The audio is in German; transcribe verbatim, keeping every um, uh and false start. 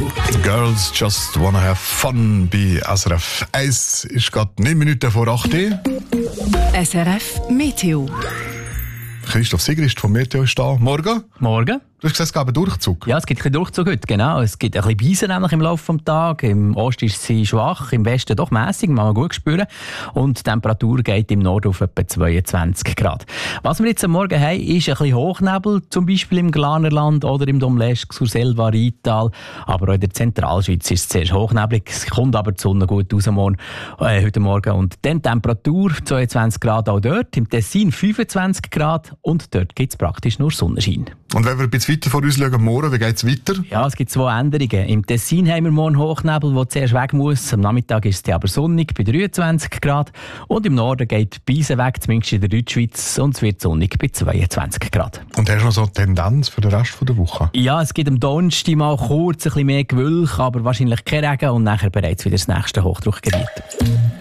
Girls just wanna have fun bei S R F eins. Ist gerade neun Minuten vor acht Uhr. S R F Meteo. Christoph Sigrist vom Meteo ist da. Morgen. Morgen. Du hast gesagt, es gab einen Durchzug. Ja, es gibt ein bisschen Durchzug heute, genau. Es gibt ein bisschen Beisen nämlich im Laufe des Tages. Im Osten ist sie schwach, im Westen doch mässig, man kann gut spüren. Und die Temperatur geht im Norden auf etwa zweiundzwanzig Grad. Was wir jetzt am Morgen haben, ist ein bisschen Hochnebel, zum Beispiel im Glarnerland oder im Domleschg, Surselva, Rheintal. Aber auch in der Zentralschweiz ist es zuerst hochnebelig. Es kommt aber die Sonne gut raus morgen, äh, heute Morgen. Und dann Temperatur zweiundzwanzig Grad auch dort, im Tessin fünfundzwanzig Grad und dort gibt es praktisch nur Sonnenschein. Und wenn wir ein bisschen weiter vor uns schauen, morgen, wie geht es weiter? Ja, es gibt zwei Änderungen. Im Tessin haben wir morgen Hochnebel, der zuerst weg muss. Am Nachmittag ist es aber sonnig bei dreiundzwanzig Grad. Und im Norden geht die Beise weg, zumindest in der Deutschschweiz, und es wird sonnig bei zweiundzwanzig Grad. Und hast du noch so eine Tendenz für den Rest der Woche? Ja, es gibt am Donnerstag mal kurz ein bisschen mehr Gewölk, aber wahrscheinlich kein Regen und nachher bereits wieder das nächste Hochdruckgebiet.